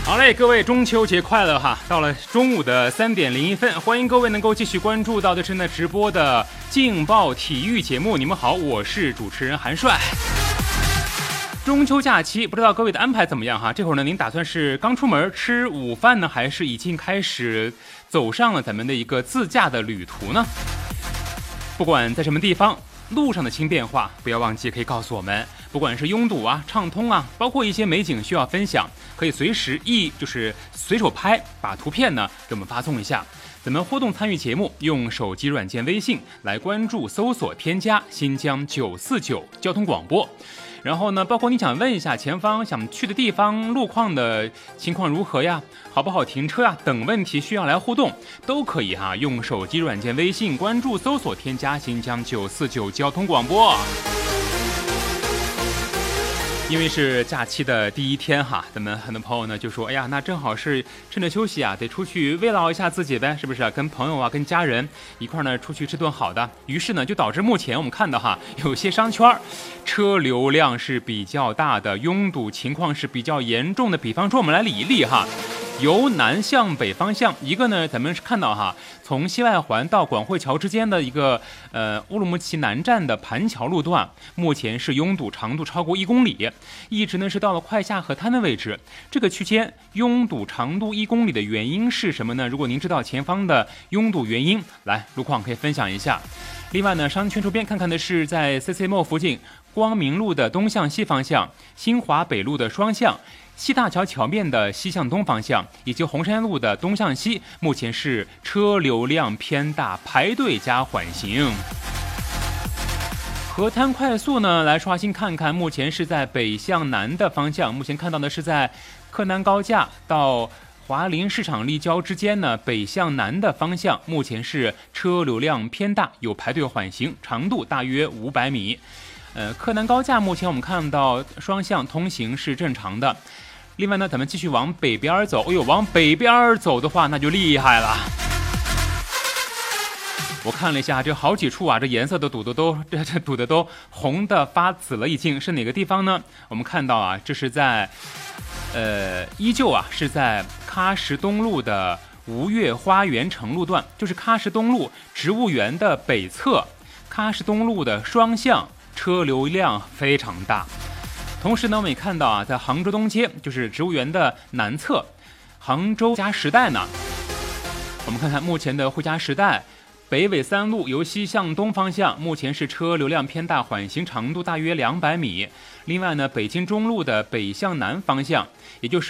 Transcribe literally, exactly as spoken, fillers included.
好嘞，各位中秋节快乐哈！到了中午的三点零一分，欢迎各位能够继续关注到的正在直播的劲爆体育节目。你们好，我是主持人韩帅。中秋假期，不知道各位的安排怎么样哈？这会儿呢，您打算是刚出门吃午饭呢，还是已经开始走上了咱们的一个自驾的旅途呢？不管在什么地方，路上的轻便化，不要忘记可以告诉我们。不管是拥堵啊、畅通啊，包括一些美景需要分享，可以随时一就是随手拍，把图片呢给我们发送一下。咱们互动参与节目，用手机软件微信来关注、搜索、添加新疆九四九交通广播。然后呢，包括你想问一下前方想去的地方路况的情况如何呀，好不好停车呀等问题需要来互动，都可以哈、啊，用手机软件微信关注、搜索、添加新疆九四九交通广播。因为是假期的第一天哈，咱们很多朋友呢就说，哎呀，那正好是趁着休息啊，得出去慰劳一下自己呗，是不是？跟朋友啊，跟家人一块呢出去吃顿好的。于是呢，就导致目前我们看到哈，有些商圈车流量是比较大的，拥堵情况是比较严重的。比方说，我们来理一理哈。由南向北方向，一个呢，咱们是看到哈，从西外环到广汇桥之间的一个呃乌鲁木齐南站的盘桥路段，目前是拥堵长度超过一公里，一直呢是到了快下河滩的位置。这个区间拥堵长度一公里的原因是什么呢？如果您知道前方的拥堵原因，来路况可以分享一下。另外呢，商圈周边看看的是在 C C M O 附近，光明路的东向西方向，新华北路的双向。西大桥桥面的西向东方向，以及红山路的东向西，目前是车流量偏大，排队加缓行。河滩快速呢，来刷新看看，目前是在北向南的方向，目前看到的是在柯南高架到华林市场立交之间呢，北向南的方向，目前是车流量偏大，有排队缓行，长度大约五百米。呃，柯南高架目前我们看到双向通行是正常的。另外呢，咱们继续往北边走。哎呦，往北边走的话，那就厉害了。我看了一下，这好几处啊，这颜色都堵的都这这堵的都红的发紫了，已经是哪个地方呢？我们看到啊，这是在，呃，依旧啊是在喀什东路的吴越花园城路段，就是喀什东路植物园的北侧，喀什东路的双向车流量非常大。同时呢，我们也看到啊，在杭州东街，就是植物园的南侧，杭州家时代呢，我们看看目前的汇家时代北纬三路由西向东方向，目前是车流量偏大，缓行长度大约两百米。另外呢，北京中路的北向南方向，也就是